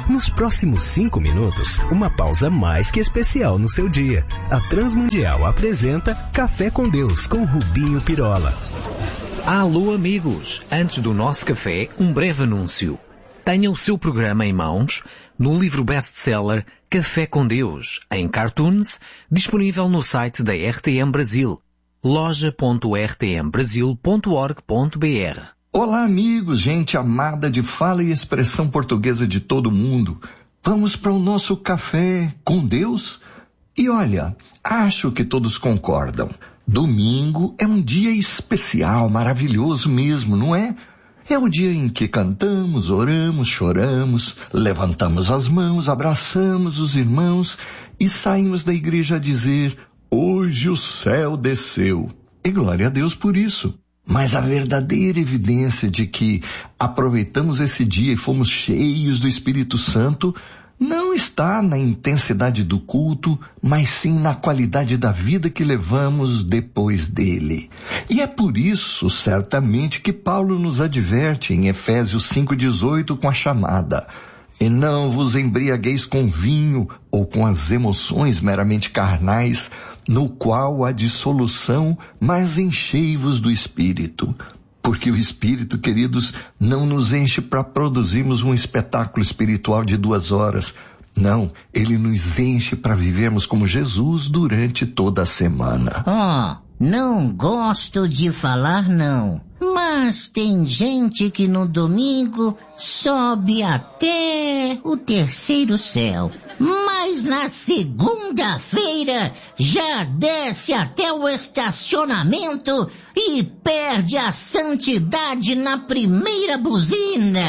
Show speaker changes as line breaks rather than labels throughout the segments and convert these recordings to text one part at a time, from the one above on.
Nos próximos 5 minutos, uma pausa mais que especial no seu dia. A Transmundial apresenta Café com Deus com Rubinho Pirola.
Alô amigos, antes do nosso café, um breve anúncio. Tenha o seu programa em mãos no livro best-seller Café com Deus, em cartoons, disponível no site da RTM Brasil, loja.rtmbrasil.org.br.
Olá amigos, gente amada de fala e expressão portuguesa de todo mundo. Vamos para o nosso Café com Deus? E olha, acho que todos concordam. Domingo é um dia especial, maravilhoso mesmo, não é? É o dia em que cantamos, oramos, choramos, levantamos as mãos, abraçamos os irmãos e saímos da igreja a dizer: hoje o céu desceu. E glória a Deus por isso. Mas a verdadeira evidência de que aproveitamos esse dia e fomos cheios do Espírito Santo não está na intensidade do culto, mas sim na qualidade da vida que levamos depois dele. E é por isso, certamente, que Paulo nos adverte em Efésios 5,18 com a chamada: e não vos embriagueis com vinho ou com as emoções meramente carnais, no qual há dissolução, mas enchei-vos do Espírito. Porque o Espírito, queridos, não nos enche para produzirmos um espetáculo espiritual de 2 horas. Não, ele nos enche para vivermos como Jesus durante toda a semana.
Não gosto de falar não, mas tem gente que no domingo sobe até o 3º céu, mas na segunda-feira já desce até o estacionamento e perde a santidade na primeira buzina.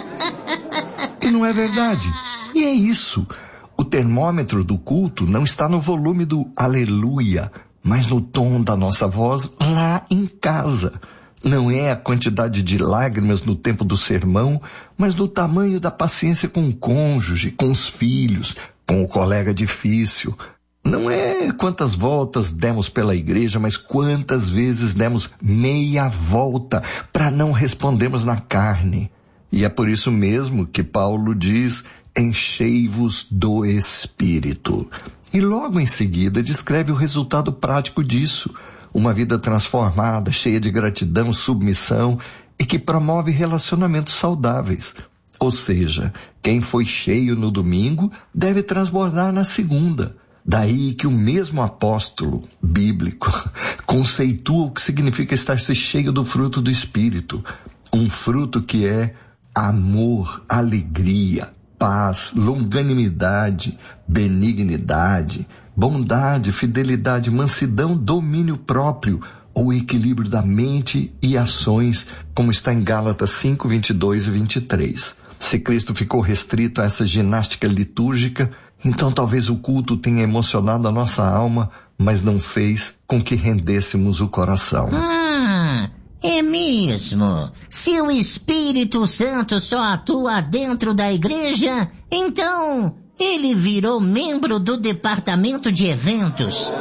E não é verdade. E é isso. O termômetro do culto não está no volume do aleluia, mas no tom da nossa voz lá em casa. Não é a quantidade de lágrimas no tempo do sermão, mas no tamanho da paciência com o cônjuge, com os filhos, com o colega difícil. Não é quantas voltas demos pela igreja, mas quantas vezes demos meia volta para não respondermos na carne. E é por isso mesmo que Paulo diz: enchei-vos do Espírito. E logo em seguida descreve o resultado prático disso: uma vida transformada, cheia de gratidão, submissão e que promove relacionamentos saudáveis. Ou seja, quem foi cheio no domingo deve transbordar na segunda. Daí que o mesmo apóstolo bíblico conceitua o que significa estar-se cheio do fruto do Espírito. Um fruto que é amor, alegria, paz, longanimidade, benignidade, bondade, fidelidade, mansidão, domínio próprio, ou equilíbrio da mente e ações, como está em Gálatas 5, 22 e 23. Se Cristo ficou restrito a essa ginástica litúrgica, então talvez o culto tenha emocionado a nossa alma, mas não fez com que rendêssemos o coração.
É mesmo. Se o Espírito Santo só atua dentro da igreja, então ele virou membro do departamento de eventos.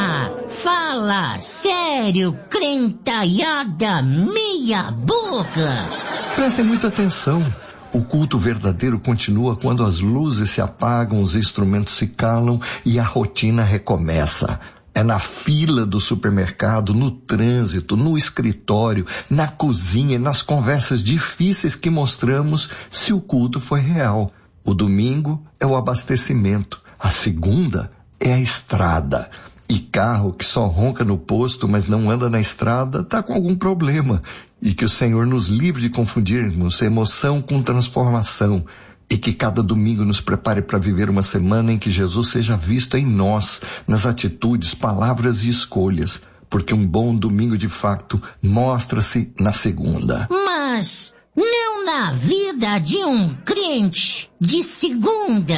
Fala sério, crentaiada meia boca.
Prestem muita atenção. O culto verdadeiro continua quando as luzes se apagam, os instrumentos se calam e a rotina recomeça. É na fila do supermercado, no trânsito, no escritório, na cozinha, nas conversas difíceis que mostramos se o culto foi real. O domingo é o abastecimento, a segunda é a estrada. E carro que só ronca no posto, mas não anda na estrada, está com algum problema. E que o Senhor nos livre de confundirmos emoção com transformação. E que cada domingo nos prepare para viver uma semana em que Jesus seja visto em nós, nas atitudes, palavras e escolhas. Porque um bom domingo de fato mostra-se na segunda.
Mas não na vida de um crente de segunda.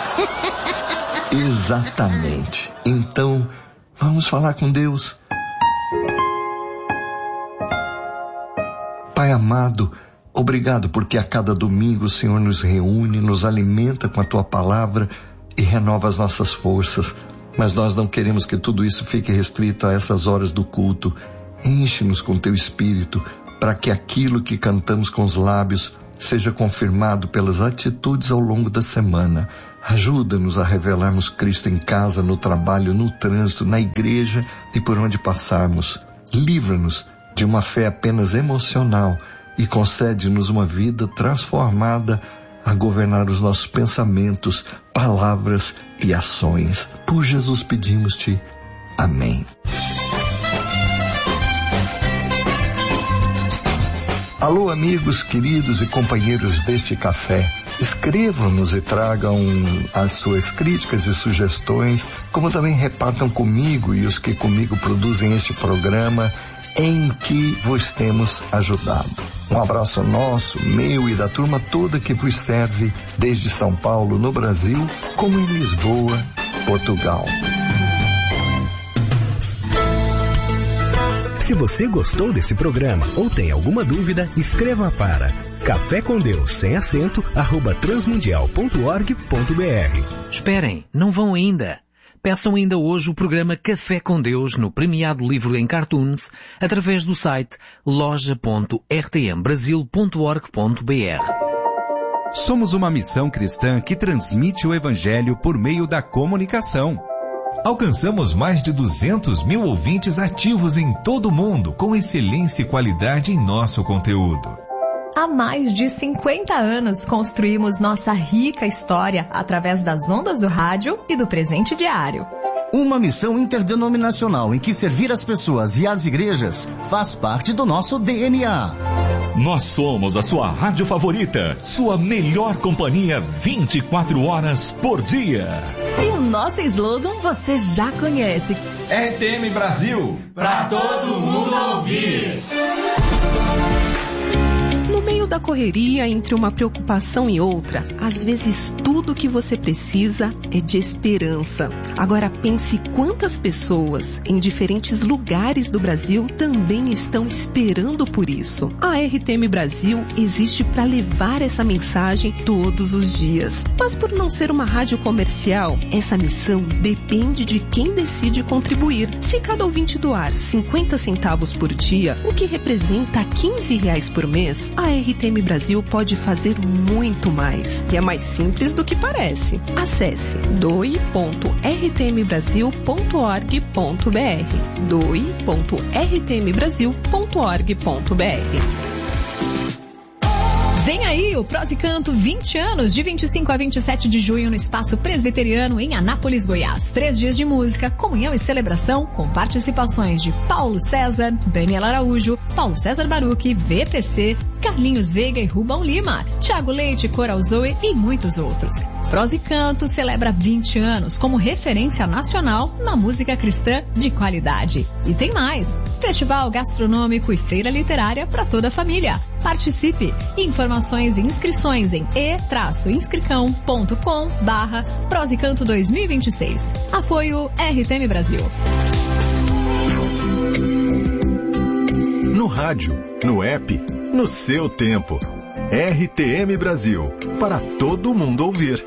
Exatamente. Então, vamos falar com Deus. Pai amado, obrigado porque a cada domingo o Senhor nos reúne, nos alimenta com a Tua palavra e renova as nossas forças. Mas nós não queremos que tudo isso fique restrito a essas horas do culto. Enche-nos com Teu Espírito para que aquilo que cantamos com os lábios seja confirmado pelas atitudes ao longo da semana. Ajuda-nos a revelarmos Cristo em casa, no trabalho, no trânsito, na igreja e por onde passarmos. Livra-nos de uma fé apenas emocional e concede-nos uma vida transformada a governar os nossos pensamentos, palavras e ações. Por Jesus pedimos-te. Amém. Alô, amigos, queridos e companheiros deste café. Escrevam-nos e tragam as suas críticas e sugestões, como também repartam comigo e os que comigo produzem este programa em que vos temos ajudado. Um abraço nosso, meu e da turma toda que vos serve desde São Paulo, no Brasil, como em Lisboa, Portugal.
Se você gostou desse programa ou tem alguma dúvida, escreva para Café com Deus, sem acento, @transmundial.org.br.
Esperem, não vão ainda. Peçam ainda hoje o programa Café com Deus no premiado livro em cartoons através do site loja.rtmbrasil.org.br.
Somos uma missão cristã que transmite o Evangelho por meio da comunicação.
Alcançamos mais de 200 mil ouvintes ativos em todo o mundo, com excelência e qualidade em nosso conteúdo.
Há mais de 50 anos construímos nossa rica história através das ondas do rádio e do presente diário.
Uma missão interdenominacional em que servir as pessoas e as igrejas faz parte do nosso DNA.
Nós somos a sua rádio favorita, sua melhor companhia 24 horas por dia.
E o nosso slogan você já conhece.
RTM Brasil, pra todo mundo ouvir.
No meio da correria, entre uma preocupação e outra, às vezes tudo que você precisa é de esperança. Agora pense quantas pessoas em diferentes lugares do Brasil também estão esperando por isso. A RTM Brasil existe para levar essa mensagem todos os dias. Mas por não ser uma rádio comercial, essa missão depende de quem decide contribuir. Se cada ouvinte doar 50 centavos por dia, o que representa R$15 por mês, a RTM Brasil pode fazer muito mais. E é mais simples do que parece. Acesse doe.rtmbrasil.org.br doe.rtmbrasil.org.br.
Vem aí o Prosa e Canto 20 anos, de 25 a 27 de junho no Espaço Presbiteriano em Anápolis, Goiás. 3 dias de música, comunhão e celebração com participações de Paulo César, Daniel Araújo, Paulo César Baruch, VPC, Carlinhos Veiga e Rubão Lima, Thiago Leite, Coral Zoe e muitos outros. Prosa e Canto celebra 20 anos como referência nacional na música cristã de qualidade. E tem mais! Festival gastronômico e feira literária para toda a família. Participe! Informações e inscrições em e-inscricão.com/Prosa e Canto 2026. Apoio RTM Brasil.
No rádio, no app, no seu tempo. RTM Brasil, para todo mundo ouvir.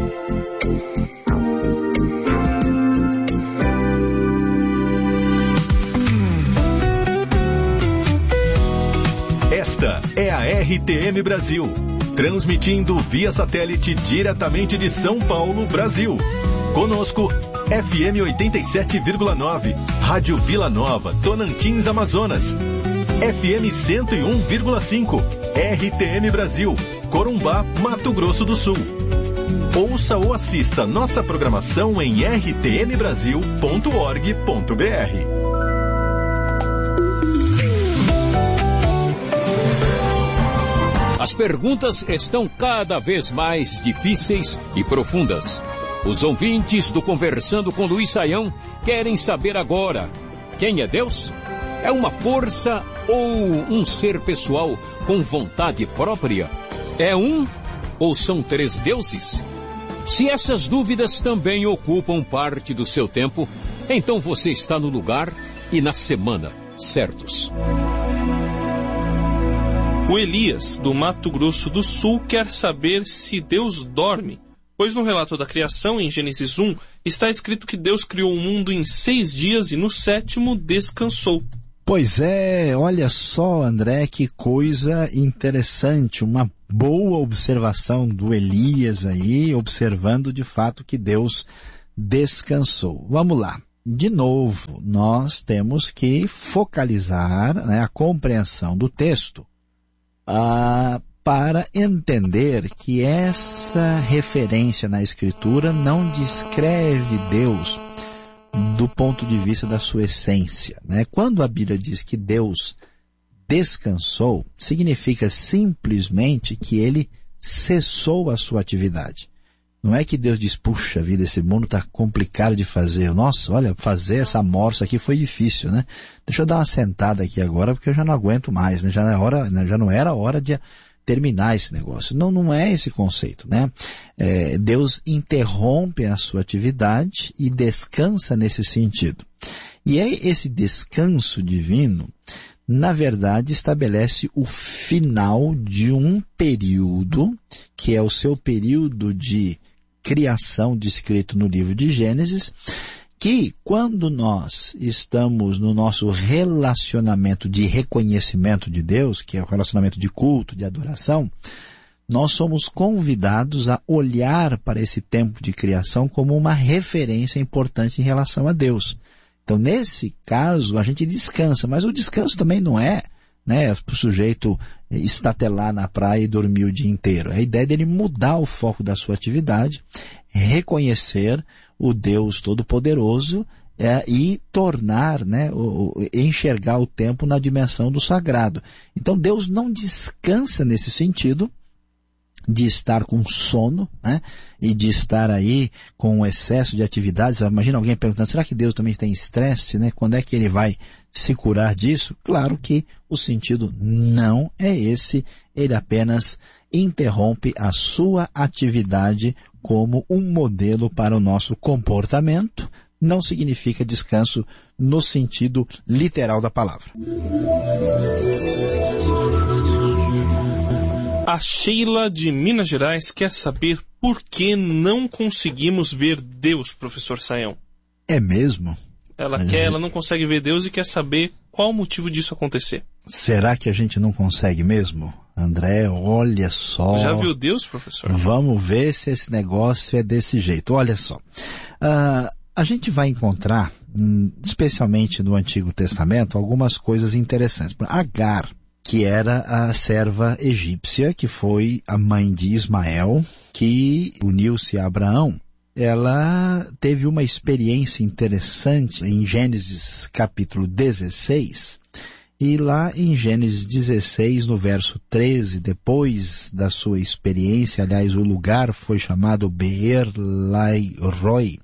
Esta é a RTM Brasil, transmitindo via satélite diretamente de São Paulo, Brasil. Conosco, FM 87,9, Rádio Vila Nova, Tonantins, Amazonas. FM 101,5, RTM Brasil, Corumbá, Mato Grosso do Sul. Ouça ou assista nossa programação em rtmbrasil.org.br.
As perguntas estão cada vez mais difíceis e profundas. Os ouvintes do Conversando com Luiz Saião querem saber agora: quem é Deus? É uma força ou um ser pessoal com vontade própria? É um ou são 3 deuses? Se essas dúvidas também ocupam parte do seu tempo, então você está no lugar e na semana certos.
O Elias, do Mato Grosso do Sul, quer saber se Deus dorme, pois no relato da criação, em Gênesis 1, está escrito que Deus criou o mundo em 6 dias e no 7º descansou.
Pois é, olha só, André, que coisa interessante, uma boa observação do Elias aí, observando de fato que Deus descansou. Vamos lá. De novo, nós temos que focalizar, né, a compreensão do texto para entender que essa referência na Escritura não descreve Deus do ponto de vista da sua essência, né? Quando a Bíblia diz que Deus descansou, significa simplesmente que ele cessou a sua atividade. Não é que Deus diz, puxa vida, esse mundo está complicado de fazer. Nossa, olha, fazer essa morsa aqui foi difícil, né? Deixa eu dar uma sentada aqui agora, porque eu já não aguento mais, né? Já não era hora de terminar esse negócio. Não é esse conceito, né? Deus interrompe a sua atividade e descansa nesse sentido. E esse descanso divino, na verdade, estabelece o final de um período, que é o seu período de criação descrito no livro de Gênesis, que quando nós estamos no nosso relacionamento de reconhecimento de Deus, que é o relacionamento de culto, de adoração, nós somos convidados a olhar para esse tempo de criação como uma referência importante em relação a Deus. Então, nesse caso, a gente descansa, mas o descanso também não é, né, para o sujeito estatelar na praia e dormir o dia inteiro. A ideia dele mudar o foco da sua atividade, reconhecer o Deus Todo-Poderoso e tornar, né, enxergar o tempo na dimensão do sagrado. Então, Deus não descansa nesse sentido de estar com sono, né, e de estar aí com um excesso de atividades. Imagina alguém perguntando, será que Deus também tem estresse, né? Quando é que ele vai se curar disso? Claro que o sentido não é esse, ele apenas interrompe a sua atividade como um modelo para o nosso comportamento. Não significa descanso no sentido literal da palavra.
A Sheila de Minas Gerais quer saber por que não conseguimos ver Deus, professor Sayão.
É mesmo?
Ela não consegue ver Deus e quer saber qual o motivo disso acontecer.
Será que a gente não consegue mesmo? André, olha só.
Já viu Deus, professor?
Vamos ver se esse negócio é desse jeito. Olha só. A gente vai encontrar, especialmente no Antigo Testamento, algumas coisas interessantes. Agar, que era a serva egípcia, que foi a mãe de Ismael, que uniu-se a Abraão. Ela teve uma experiência interessante em Gênesis capítulo 16, e lá em Gênesis 16, no verso 13, depois da sua experiência, aliás, o lugar foi chamado Beer Lai Roi,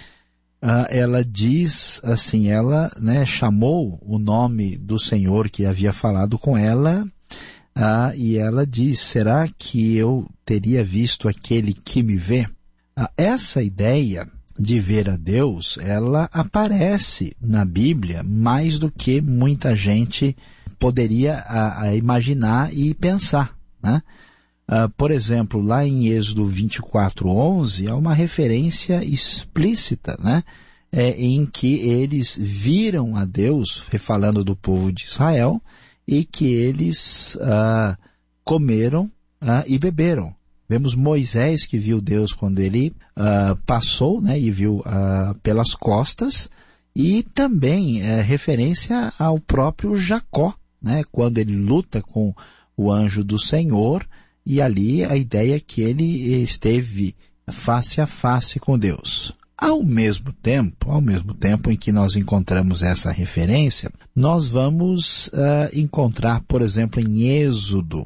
ela diz assim, ela, né, chamou o nome do Senhor que havia falado com ela, e ela diz, será que eu teria visto aquele que me vê? Essa ideia de ver a Deus, ela aparece na Bíblia mais do que muita gente poderia imaginar e pensar, né? Por exemplo, lá em Êxodo 24:11, há uma referência explícita, né? Em que eles viram a Deus, falando do povo de Israel, e que eles comeram e beberam. Vemos Moisés que viu Deus quando ele passou, né, e viu pelas costas, e também referência ao próprio Jacó, né, quando ele luta com o anjo do Senhor, e ali a ideia é que ele esteve face a face com Deus. Ao mesmo tempo em que nós encontramos essa referência, nós vamos encontrar, por exemplo, em Êxodo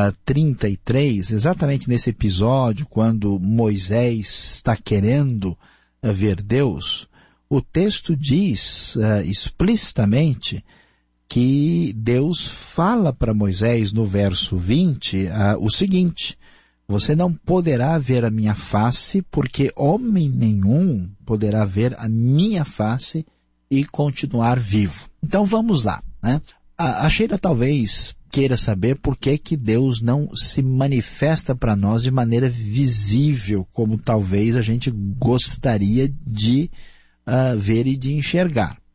33, exatamente nesse episódio, quando Moisés está querendo ver Deus, o texto diz explicitamente que Deus fala para Moisés no verso 20 o seguinte, você não poderá ver a minha face, porque homem nenhum poderá ver a minha face e continuar vivo. Então vamos lá, né? A Sheila talvez queira saber por que Deus não se manifesta para nós de maneira visível, como talvez a gente gostaria de ver e de enxergar.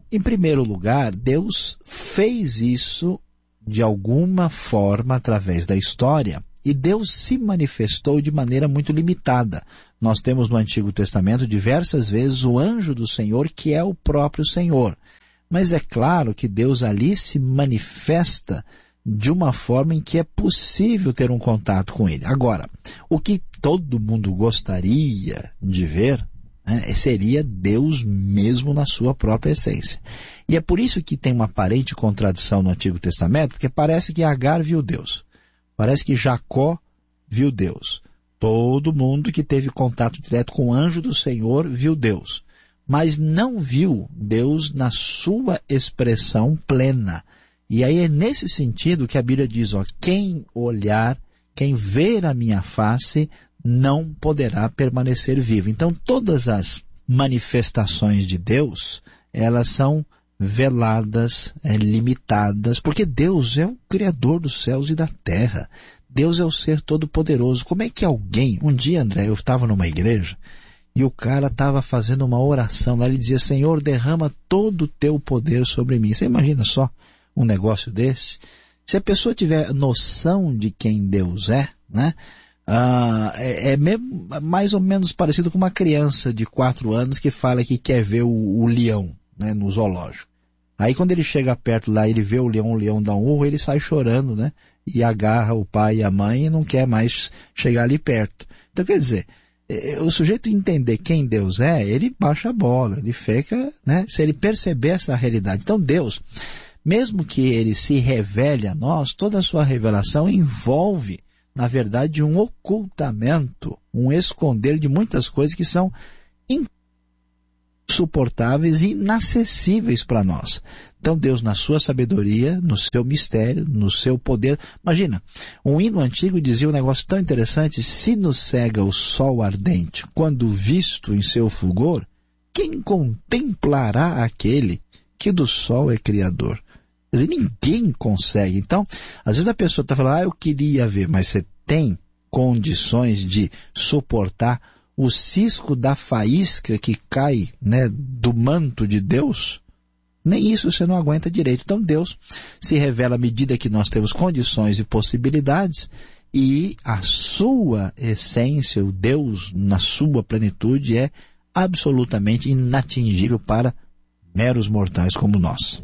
Em primeiro lugar, Deus fez isso de alguma forma através da história, e Deus se manifestou de maneira muito limitada. Nós temos no Antigo Testamento diversas vezes o anjo do Senhor, que é o próprio Senhor. Mas é claro que Deus ali se manifesta de uma forma em que é possível ter um contato com Ele. Agora, o que todo mundo gostaria de ver, né, seria Deus mesmo na sua própria essência. E é por isso que tem uma aparente contradição no Antigo Testamento, porque parece que Agar viu Deus. Parece que Jacó viu Deus. Todo mundo que teve contato direto com o anjo do Senhor viu Deus. Mas não viu Deus na sua expressão plena. E aí é nesse sentido que a Bíblia diz, quem olhar, quem ver a minha face, não poderá permanecer vivo. Então todas as manifestações de Deus, elas são veladas, limitadas, porque Deus é o Criador dos céus e da terra. Deus é o ser todo-poderoso. Como é que alguém... Um dia, André, eu estava numa igreja e o cara estava fazendo uma oração lá, ele dizia, Senhor, derrama todo o teu poder sobre mim. Você imagina só um negócio desse? Se a pessoa tiver noção de quem Deus é, né? Mais ou menos parecido com uma criança de 4 anos que fala que quer ver o leão, né, no zoológico. Aí quando ele chega perto lá, ele vê o leão dá um urro, ele sai chorando, né? E agarra o pai e a mãe e não quer mais chegar ali perto. Então quer dizer, o sujeito entender quem Deus é, ele baixa a bola, ele fica, né? Se ele perceber essa realidade. Então Deus, mesmo que ele se revele a nós, toda a sua revelação envolve, na verdade, um ocultamento, um esconder de muitas coisas que são insuportáveis e inacessíveis para nós. Então Deus, na sua sabedoria, no seu mistério, no seu poder... Imagina, um hino antigo dizia um negócio tão interessante, se nos cega o sol ardente, quando visto em seu fulgor, quem contemplará aquele que do sol é criador? Quer dizer, ninguém consegue. Então, às vezes a pessoa está falando, eu queria ver, mas você tem condições de suportar o cisco da faísca que cai, né, do manto de Deus? Nem isso você não aguenta direito. Então Deus se revela à medida que nós temos condições e possibilidades, e a sua essência, o Deus na sua plenitude, é absolutamente inatingível para meros mortais como nós.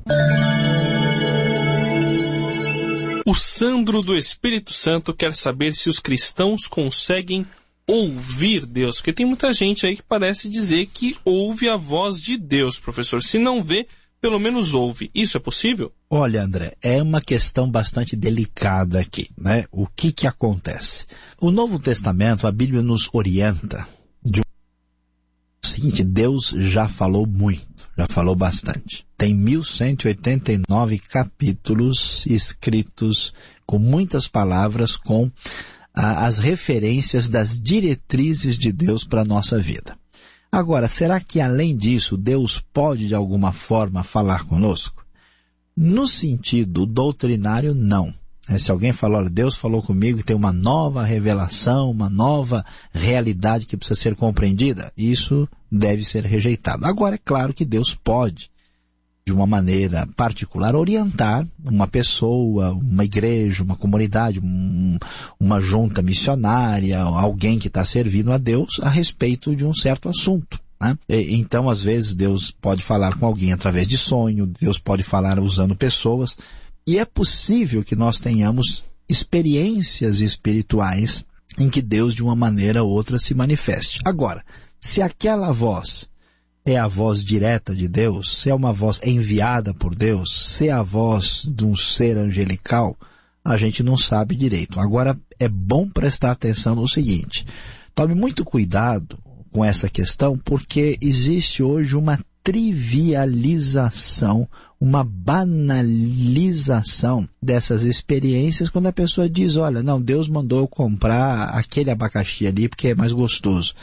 O Sandro do Espírito Santo quer saber se os cristãos conseguem ouvir Deus, porque tem muita gente aí que parece dizer que ouve a voz de Deus, professor. Se não vê, pelo menos ouve. Isso é possível?
Olha, André, é uma questão bastante delicada aqui, né? O que acontece? O Novo Testamento, a Bíblia nos orienta de o seguinte, Deus já falou muito, já falou bastante. Tem 1189 capítulos escritos com muitas palavras, com as referências das diretrizes de Deus para a nossa vida. Agora, será que além disso, Deus pode de alguma forma falar conosco? No sentido doutrinário, não. Se alguém falar, olha, Deus falou comigo e tem uma nova revelação, uma nova realidade que precisa ser compreendida, isso deve ser rejeitado. Agora, é claro que Deus pode, de uma maneira particular, orientar uma pessoa, uma igreja, uma comunidade, uma junta missionária, alguém que está servindo a Deus a respeito de um certo assunto, né? Então, às vezes, Deus pode falar com alguém através de sonho, Deus pode falar usando pessoas, e é possível que nós tenhamos experiências espirituais em que Deus, de uma maneira ou outra, se manifeste. Agora, se aquela voz é a voz direta de Deus, se é uma voz enviada por Deus, se é a voz de um ser angelical, a gente não sabe direito. Agora, é bom prestar atenção no seguinte, tome muito cuidado com essa questão, porque existe hoje uma trivialização, uma banalização dessas experiências, quando a pessoa diz, olha, não, Deus mandou eu comprar aquele abacaxi ali porque é mais gostoso.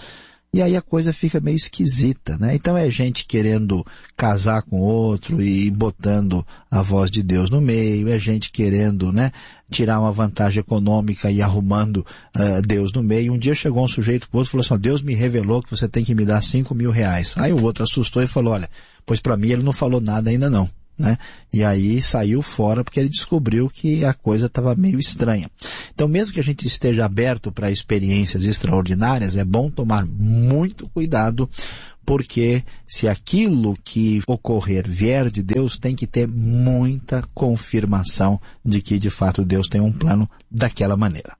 E aí a coisa fica meio esquisita, né? Então é gente querendo casar com outro e botando a voz de Deus no meio, é gente querendo, né, tirar uma vantagem econômica e arrumando Deus no meio. Um dia chegou um sujeito pro outro e falou assim, Deus me revelou que você tem que me dar R$5.000. Aí o outro assustou e falou, olha, pois para mim ele não falou nada ainda não. Né? E aí saiu fora porque ele descobriu que a coisa estava meio estranha. Então mesmo que a gente esteja aberto para experiências extraordinárias, é bom tomar muito cuidado, porque se aquilo que ocorrer vier de Deus, tem que ter muita confirmação de que de fato Deus tem um plano daquela maneira.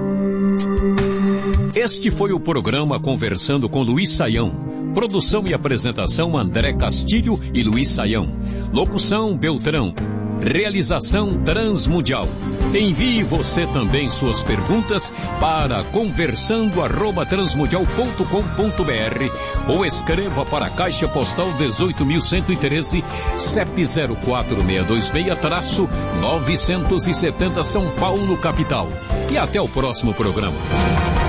Este foi o programa Conversando com Luiz Saião. Produção e apresentação André Castilho e Luiz Saião. Locução Beltrão. Realização Transmundial. Envie você também suas perguntas para conversando@transmundial.com.br ou escreva para a Caixa Postal 18.113, CEP 04626-970 São Paulo, capital. E até o próximo programa.